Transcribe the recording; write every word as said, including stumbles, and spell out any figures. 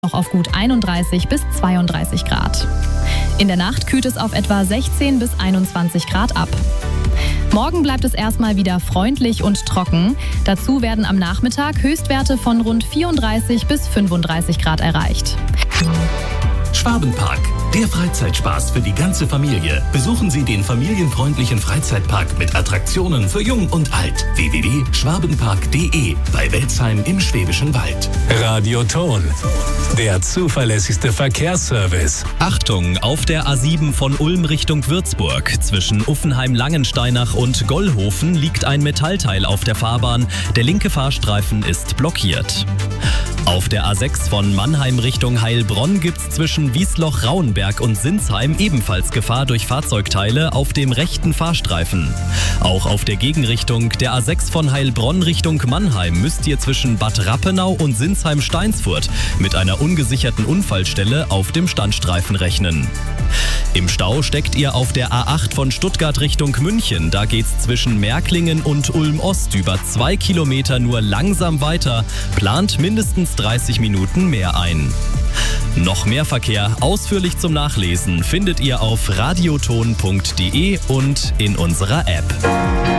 noch auf gut einunddreißig bis zweiunddreißig Grad. In der Nacht kühlt es auf etwa sechzehn bis einundzwanzig Grad ab. Morgen bleibt es erstmal wieder freundlich und trocken. Dazu werden am Nachmittag Höchstwerte von rund vierunddreißig bis fünfunddreißig Grad erreicht. Schwabenpark, der Freizeitspaß für die ganze Familie. Besuchen Sie den familienfreundlichen Freizeitpark mit Attraktionen für Jung und Alt. w w w punkt schwabenpark punkt de bei Welzheim im Schwäbischen Wald. Radioton, der zuverlässigste Verkehrsservice. Achtung, auf der A sieben von Ulm Richtung Würzburg. Zwischen Uffenheim-Langensteinach und Gollhofen liegt ein Metallteil auf der Fahrbahn. Der linke Fahrstreifen ist blockiert. Auf der A sechs von Mannheim Richtung Heilbronn gibt's zwischen Wiesloch-Rauenberg und Sinsheim ebenfalls Gefahr durch Fahrzeugteile auf dem rechten Fahrstreifen. Auch auf der Gegenrichtung der A sechs von Heilbronn Richtung Mannheim müsst ihr zwischen Bad Rappenau und Sinsheim-Steinsfurt mit einer ungesicherten Unfallstelle auf dem Standstreifen rechnen. Im Stau steckt ihr auf der A acht von Stuttgart Richtung München. Da geht's zwischen Märklingen und Ulm-Ost über zwei Kilometer nur langsam weiter. Plant mindestens dreißig Minuten mehr ein. Noch mehr Verkehr ausführlich zum Nachlesen findet ihr auf radioton punkt de und in unserer App.